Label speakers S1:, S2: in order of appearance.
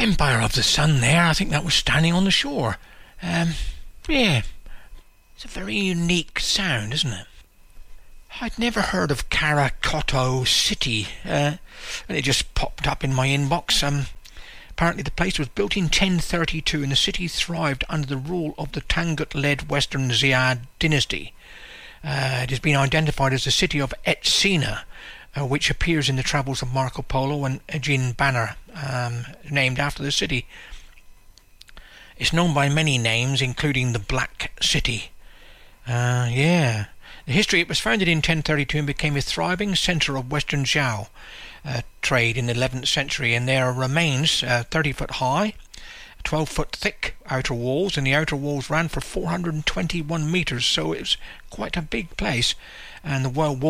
S1: Empire of the Sun there, I think that was standing on the shore. Yeah, it's a very unique sound, isn't it? I'd never heard of Karakoto City, and it just popped up in my inbox. Apparently the place was built in 1032 and the city thrived under the rule of the Tangut-led Western Ziyad dynasty. It has been identified as the city of Etsina, which appears in the travels of Marco Polo and Ejin Banner, named after the city. It's known by many names, including the Black City. Yeah. The history, it was founded in 1032 and became a thriving centre of Western Zhao trade in the 11th century, and there remains 30 foot high, 12 foot thick outer walls, and the outer walls ran for 421 metres, so it was quite a big place, and the wall